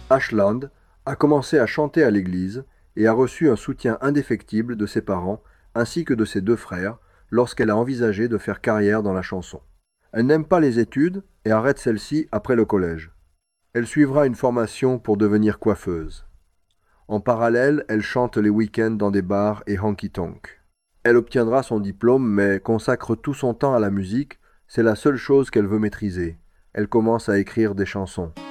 Ashland a commencé à chanter à l'église et a reçu un soutien indéfectible de ses parents ainsi que de ses deux frères lorsqu'elle a envisagé de faire carrière dans la chanson. Elle n'aime pas les études et arrête celle-ci après le collège. Elle suivra une formation pour devenir coiffeuse. En parallèle, elle chante les week-ends dans des bars et honky-tonk. Elle obtiendra son diplôme mais consacre tout son temps à la musique, c'est la seule chose qu'elle veut maîtriser. Elle commence à écrire des chansons.